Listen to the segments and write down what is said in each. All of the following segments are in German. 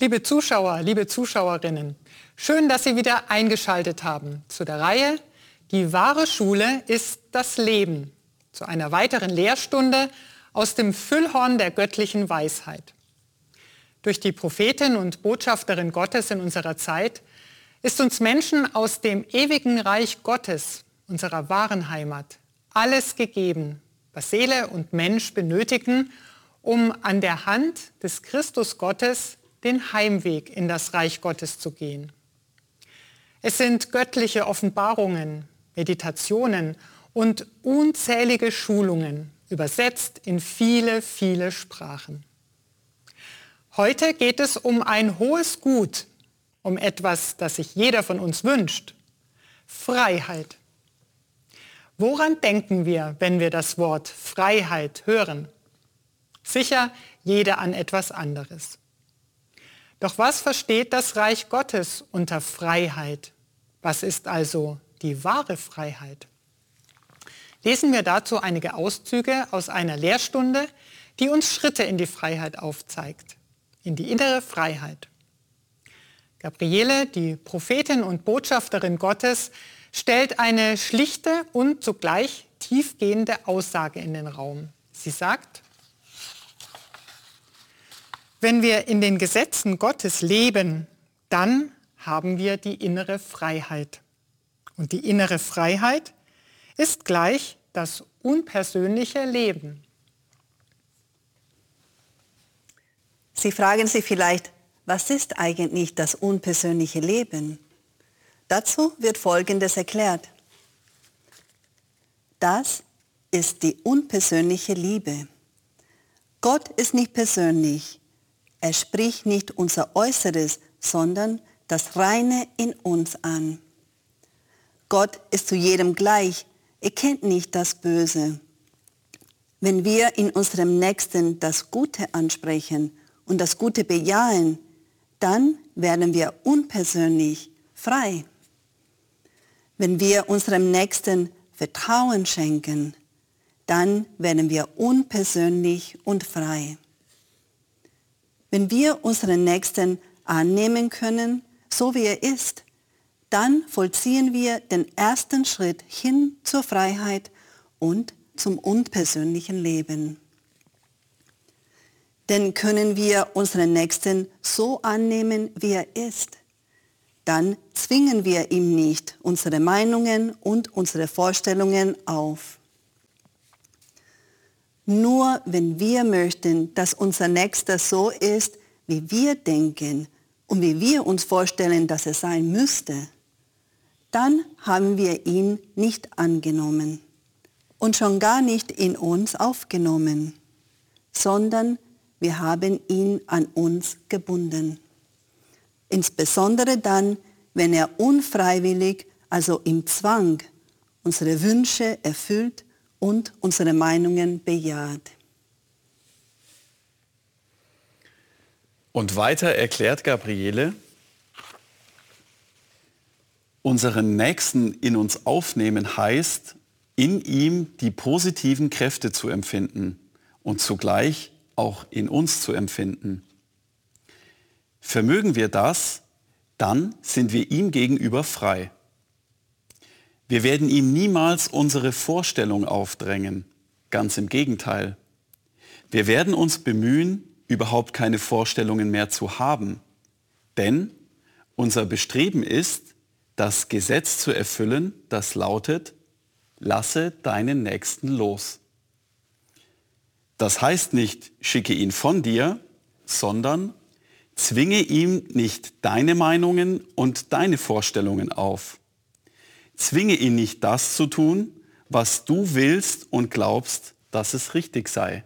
Liebe Zuschauer, liebe Zuschauerinnen, schön, dass Sie wieder eingeschaltet haben zu der Reihe Die wahre Schule ist das Leben, zu einer weiteren Lehrstunde aus dem Füllhorn der göttlichen Weisheit. Durch die Prophetin und Botschafterin Gottes in unserer Zeit ist uns Menschen aus dem ewigen Reich Gottes, unserer wahren Heimat, alles gegeben, was Seele und Mensch benötigen, um an der Hand des Christus Gottes den Heimweg in das Reich Gottes zu gehen. Es sind göttliche Offenbarungen, Meditationen und unzählige Schulungen, übersetzt in viele, viele Sprachen. Heute geht es um ein hohes Gut, um etwas, das sich jeder von uns wünscht: Freiheit. Woran denken wir, wenn wir das Wort Freiheit hören? Sicher jeder an etwas anderes. Doch was versteht das Reich Gottes unter Freiheit? Was ist also die wahre Freiheit? Lesen wir dazu einige Auszüge aus einer Lehrstunde, die uns Schritte in die Freiheit aufzeigt, in die innere Freiheit. Gabriele, die Prophetin und Botschafterin Gottes, stellt eine schlichte und zugleich tiefgehende Aussage in den Raum. Sie sagt: Wenn wir in den Gesetzen Gottes leben, dann haben wir die innere Freiheit. Und die innere Freiheit ist gleich das unpersönliche Leben. Sie fragen sich vielleicht, was ist eigentlich das unpersönliche Leben? Dazu wird Folgendes erklärt. Das ist die unpersönliche Liebe. Gott ist nicht persönlich. Er spricht nicht unser Äußeres, sondern das Reine in uns an. Gott ist zu jedem gleich. Er kennt nicht das Böse. Wenn wir in unserem Nächsten das Gute ansprechen und das Gute bejahen, dann werden wir unpersönlich frei. Wenn wir unserem Nächsten Vertrauen schenken, dann werden wir unpersönlich und frei. Wenn wir unseren Nächsten annehmen können, so wie er ist, dann vollziehen wir den ersten Schritt hin zur Freiheit und zum unpersönlichen Leben. Denn können wir unseren Nächsten so annehmen, wie er ist, dann zwingen wir ihm nicht unsere Meinungen und unsere Vorstellungen auf. Nur wenn wir möchten, dass unser Nächster so ist, wie wir denken und wie wir uns vorstellen, dass er sein müsste, dann haben wir ihn nicht angenommen und schon gar nicht in uns aufgenommen, sondern wir haben ihn an uns gebunden. Insbesondere dann, wenn er unfreiwillig, also im Zwang, unsere Wünsche erfüllt und unsere Meinungen bejaht. Und weiter erklärt Gabriele: Unseren Nächsten in uns aufnehmen heißt, in ihm die positiven Kräfte zu empfinden und zugleich auch in uns zu empfinden. Vermögen wir das, dann sind wir ihm gegenüber frei. Wir werden ihm niemals unsere Vorstellung aufdrängen, ganz im Gegenteil. Wir werden uns bemühen, überhaupt keine Vorstellungen mehr zu haben, denn unser Bestreben ist, das Gesetz zu erfüllen, das lautet: Lasse deinen Nächsten los. Das heißt nicht, schicke ihn von dir, sondern zwinge ihm nicht deine Meinungen und deine Vorstellungen auf. Zwinge ihn nicht das zu tun, was du willst und glaubst, dass es richtig sei.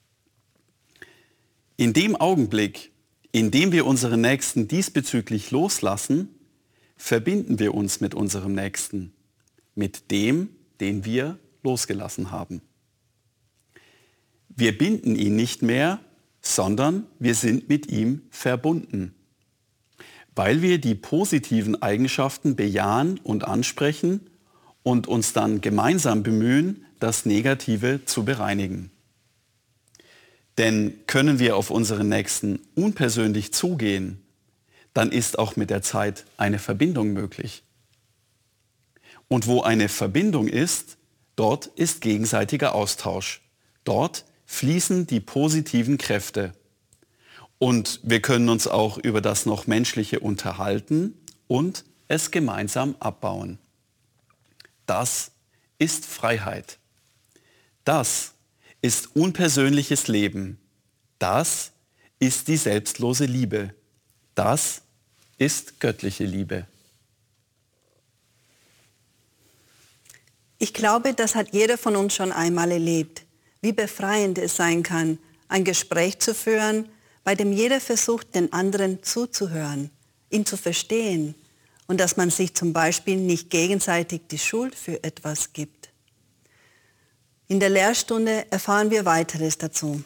In dem Augenblick, in dem wir unseren Nächsten diesbezüglich loslassen, verbinden wir uns mit unserem Nächsten, mit dem, den wir losgelassen haben. Wir binden ihn nicht mehr, sondern wir sind mit ihm verbunden, weil wir die positiven Eigenschaften bejahen und ansprechen und uns dann gemeinsam bemühen, das Negative zu bereinigen. Denn können wir auf unseren Nächsten unpersönlich zugehen, dann ist auch mit der Zeit eine Verbindung möglich. Und wo eine Verbindung ist, dort ist gegenseitiger Austausch. Dort fließen die positiven Kräfte. Und wir können uns auch über das noch Menschliche unterhalten und es gemeinsam abbauen. Das ist Freiheit. Das ist unpersönliches Leben. Das ist die selbstlose Liebe. Das ist göttliche Liebe. Ich glaube, das hat jeder von uns schon einmal erlebt, wie befreiend es sein kann, ein Gespräch zu führen, bei dem jeder versucht, den anderen zuzuhören, ihn zu verstehen und dass man sich zum Beispiel nicht gegenseitig die Schuld für etwas gibt. In der Lehrstunde erfahren wir weiteres dazu.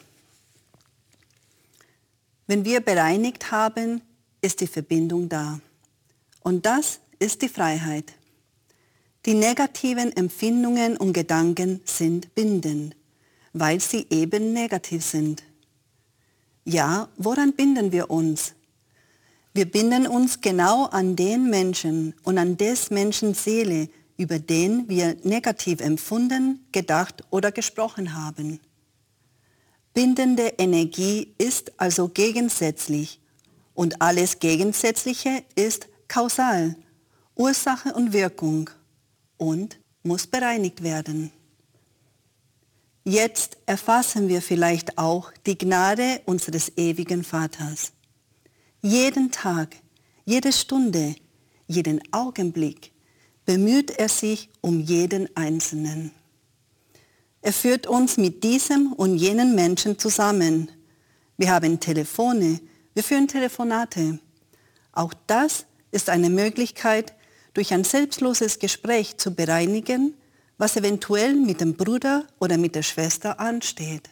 Wenn wir bereinigt haben, ist die Verbindung da. Und das ist die Freiheit. Die negativen Empfindungen und Gedanken sind bindend, weil sie eben negativ sind. Ja, woran binden wir uns? Wir binden uns genau an den Menschen und an des Menschen Seele, über den wir negativ empfunden, gedacht oder gesprochen haben. Bindende Energie ist also gegensätzlich und alles Gegensätzliche ist kausal, Ursache und Wirkung und muss bereinigt werden. Jetzt erfassen wir vielleicht auch die Gnade unseres ewigen Vaters. Jeden Tag, jede Stunde, jeden Augenblick bemüht er sich um jeden Einzelnen. Er führt uns mit diesem und jenen Menschen zusammen. Wir haben Telefone, wir führen Telefonate. Auch das ist eine Möglichkeit, durch ein selbstloses Gespräch zu bereinigen, was eventuell mit dem Bruder oder mit der Schwester ansteht.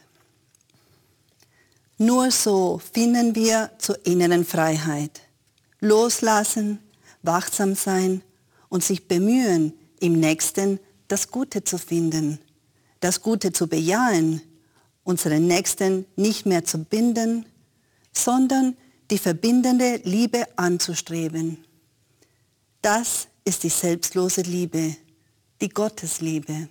Nur so finden wir zur inneren Freiheit. Loslassen, wachsam sein und sich bemühen, im Nächsten das Gute zu finden, das Gute zu bejahen, unseren Nächsten nicht mehr zu binden, sondern die verbindende Liebe anzustreben. Das ist die selbstlose Liebe, die Gottesliebe.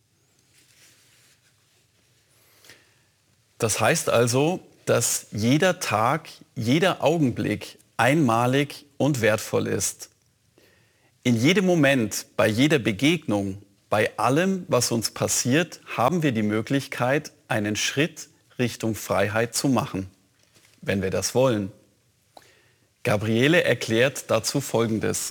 Das heißt also, dass jeder Tag, jeder Augenblick einmalig und wertvoll ist. In jedem Moment, bei jeder Begegnung, bei allem, was uns passiert, haben wir die Möglichkeit, einen Schritt Richtung Freiheit zu machen, wenn wir das wollen. Gabriele erklärt dazu Folgendes.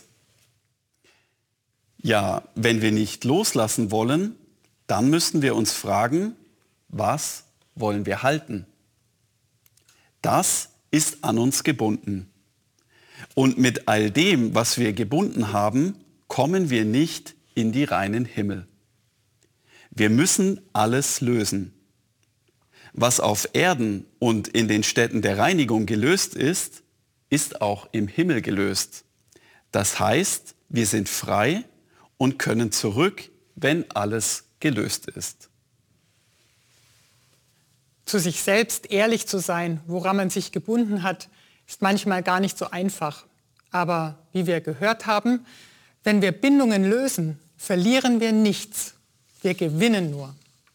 Ja, wenn wir nicht loslassen wollen, dann müssen wir uns fragen, was wollen wir halten? Das ist an uns gebunden. Und mit all dem, was wir gebunden haben, kommen wir nicht in die reinen Himmel. Wir müssen alles lösen. Was auf Erden und in den Städten der Reinigung gelöst ist, ist auch im Himmel gelöst. Das heißt, wir sind frei und können zurück, wenn alles gelöst ist. Zu sich selbst ehrlich zu sein, woran man sich gebunden hat, ist manchmal gar nicht so einfach. Aber wie wir gehört haben, wenn wir Bindungen lösen, verlieren wir nichts. Wir gewinnen nur.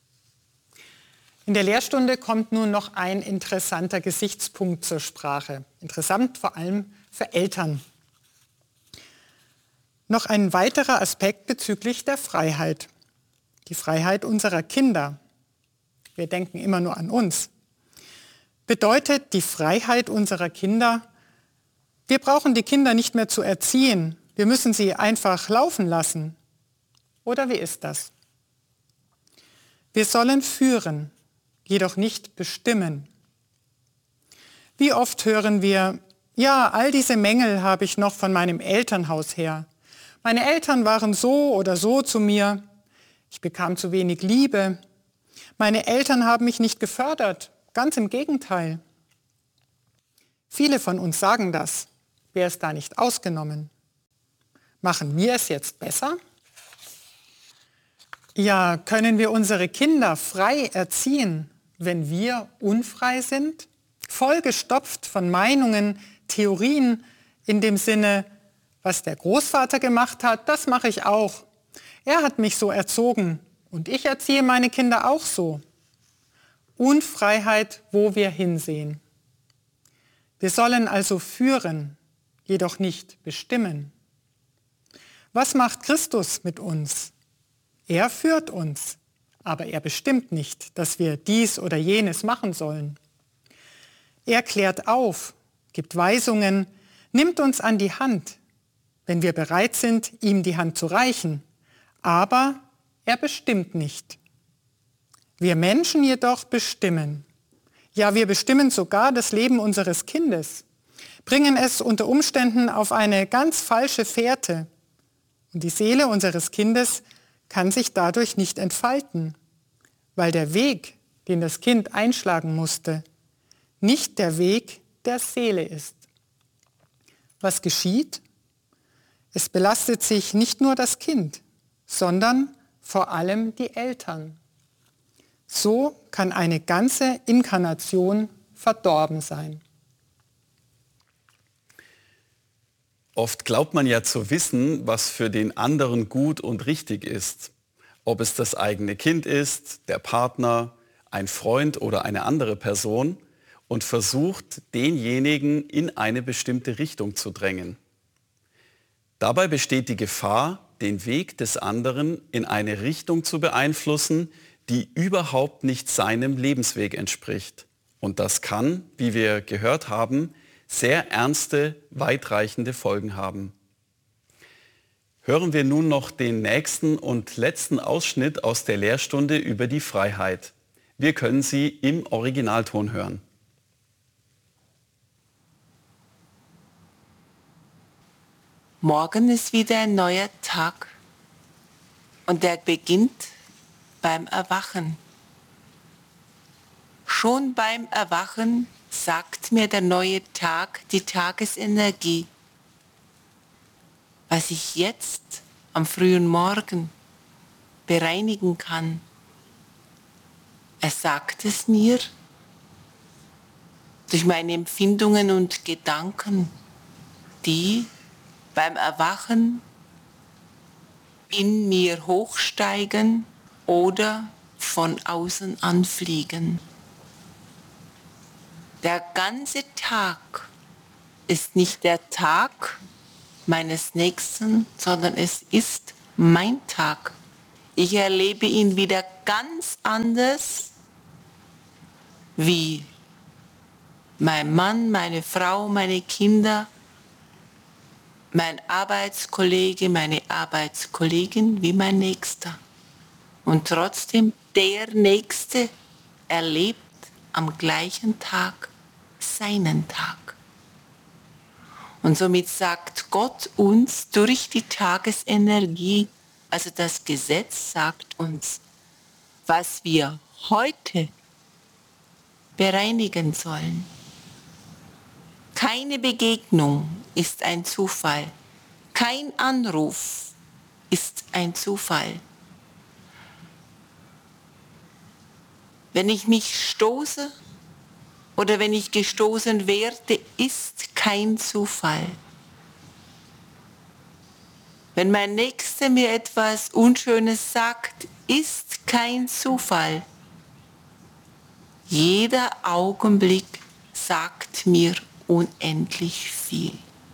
In der Lehrstunde kommt nun noch ein interessanter Gesichtspunkt zur Sprache. Interessant vor allem für Eltern. Noch ein weiterer Aspekt bezüglich der Freiheit. Die Freiheit unserer Kinder. Wir denken immer nur an uns. Bedeutet die Freiheit unserer Kinder, wir brauchen die Kinder nicht mehr zu erziehen. Wir müssen sie einfach laufen lassen. Oder wie ist das? Wir sollen führen, jedoch nicht bestimmen. Wie oft hören wir, ja, all diese Mängel habe ich noch von meinem Elternhaus her. Meine Eltern waren so oder so zu mir. Ich bekam zu wenig Liebe. Meine Eltern haben mich nicht gefördert. Ganz im Gegenteil. Viele von uns sagen das. Wer ist da nicht ausgenommen? Machen wir es jetzt besser? Ja, können wir unsere Kinder frei erziehen? wenn wir unfrei sind? Vollgestopft von Meinungen, Theorien in dem Sinne, was der Großvater gemacht hat, das mache ich auch. Er hat mich so erzogen und ich erziehe meine Kinder auch so. Unfreiheit, wo wir hinsehen. Wir sollen also führen, jedoch nicht bestimmen. Was macht Christus mit uns? Er führt uns, aber er bestimmt nicht, dass wir dies oder jenes machen sollen. Er klärt auf, gibt Weisungen, nimmt uns an die Hand, wenn wir bereit sind, ihm die Hand zu reichen. Aber er bestimmt nicht. Wir Menschen jedoch bestimmen. Ja, wir bestimmen sogar das Leben unseres Kindes, bringen es unter Umständen auf eine ganz falsche Fährte. Und die Seele unseres Kindes kann sich dadurch nicht entfalten, weil der Weg, den das Kind einschlagen musste, nicht der Weg der Seele ist. Was geschieht? Es belastet sich nicht nur das Kind, sondern vor allem die Eltern. So kann eine ganze Inkarnation verdorben sein. Oft glaubt man ja zu wissen, was für den anderen gut und richtig ist. Ob es das eigene Kind ist, der Partner, ein Freund oder eine andere Person, und versucht, denjenigen in eine bestimmte Richtung zu drängen. Dabei besteht die Gefahr, den Weg des anderen in eine Richtung zu beeinflussen, die überhaupt nicht seinem Lebensweg entspricht. Und das kann, wie wir gehört haben, sehr ernste, weitreichende Folgen haben. Hören wir nun noch den nächsten und letzten Ausschnitt aus der Lehrstunde über die Freiheit. Wir können sie im Originalton hören. Morgen ist wieder ein neuer Tag und der beginnt beim Erwachen. Schon beim Erwachen sagt mir der neue Tag die Tagesenergie, was ich jetzt am frühen Morgen bereinigen kann. Er sagt es mir durch meine Empfindungen und Gedanken, die beim Erwachen in mir hochsteigen oder von außen anfliegen. Der ganze Tag ist nicht der Tag meines Nächsten, sondern es ist mein Tag. Ich erlebe ihn wieder ganz anders wie mein Mann, meine Frau, meine Kinder, mein Arbeitskollege, meine Arbeitskollegin, wie mein Nächster. Und trotzdem, der Nächste erlebt am gleichen Tag seinen Tag. Und somit sagt Gott uns durch die Tagesenergie, also das Gesetz sagt uns, was wir heute bereinigen sollen. Keine Begegnung ist ein Zufall. Kein Anruf ist ein Zufall. Wenn ich mich stoße oder wenn ich gestoßen werde, ist kein Zufall. Wenn mein Nächster mir etwas Unschönes sagt, ist kein Zufall. Jeder Augenblick sagt mir unendlich viel.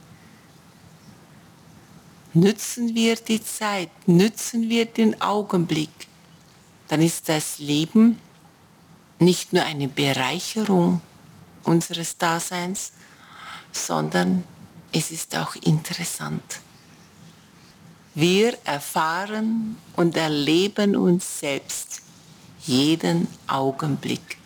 Nützen wir die Zeit, nützen wir den Augenblick, dann ist das Leben nicht nur eine Bereicherung unseres Daseins, sondern es ist auch interessant. Wir erfahren und erleben uns selbst jeden Augenblick.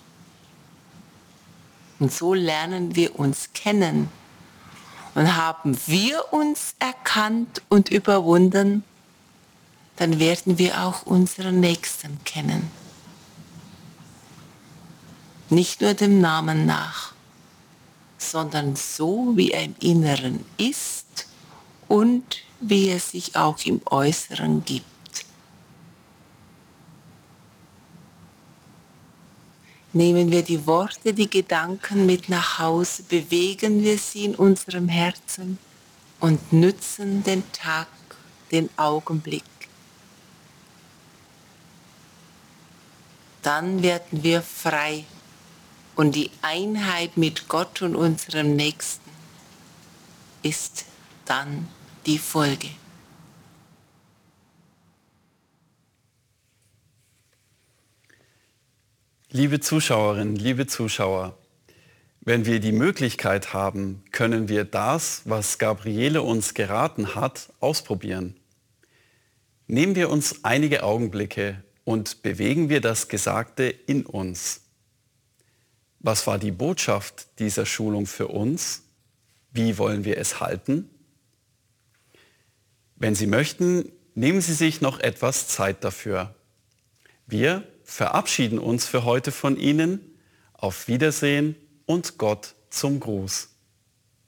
Und so lernen wir uns kennen. Und haben wir uns erkannt und überwunden, dann werden wir auch unseren Nächsten kennen. Nicht nur dem Namen nach, sondern so, wie er im Inneren ist und wie er sich auch im Äußeren gibt. Nehmen wir die Worte, die Gedanken mit nach Hause, bewegen wir sie in unserem Herzen und nützen den Tag, den Augenblick. Dann werden wir frei und die Einheit mit Gott und unserem Nächsten ist dann die Folge. Liebe Zuschauerinnen, liebe Zuschauer, wenn wir die Möglichkeit haben, können wir das, was Gabriele uns geraten hat, ausprobieren. Nehmen wir uns einige Augenblicke und bewegen wir das Gesagte in uns. Was war die Botschaft dieser Schulung für uns? Wie wollen wir es halten? Wenn Sie möchten, nehmen Sie sich noch etwas Zeit dafür. Wir verabschieden uns für heute von Ihnen. Auf Wiedersehen und Gott zum Gruß.